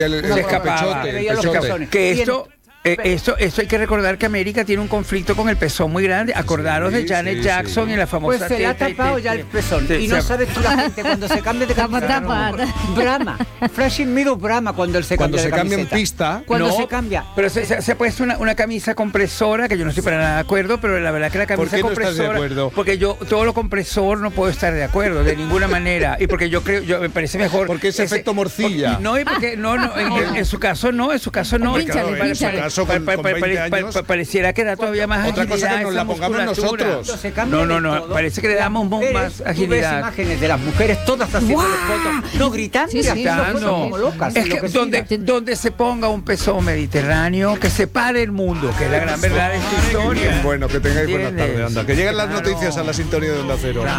Se escapaba. Que esto hay que recordar que América tiene un conflicto con el pezón muy grande. Acordaros de Janet Jackson y la famosa. Pues se le ha tapado ya el pezón. Y no sabes tú la gente cuando se cambia de camiseta. Brahma. Flashing Meadow Brahma cuando él se cambia de camiseta. Cuando se cambia en pista. Cuando se cambia. Pero se ha puesto una camisa compresora, que yo no estoy para nada de acuerdo, pero la verdad que la camisa ¿Por qué no compresora. estás de acuerdo? Porque yo, todo lo compresor no puedo estar de acuerdo, de ninguna manera. Y porque me parece mejor. Porque es efecto morcilla. Y porque en su caso no. Pínchale, pínchale. Pareciera que da todavía más Otra agilidad. cosa que nos la pongamos nosotros. No, parece que le damos más agilidad. Tú ves imágenes de las mujeres todas haciendo fotos, no gritando y haciendo cosas como locas. Es que donde se ponga un pezón mediterráneo, que se pare el mundo, que es la gran verdad de esta historia. Bueno, que tengáis buena tarde, anda. Que lleguen las noticias a la sintonía de Onda Cero.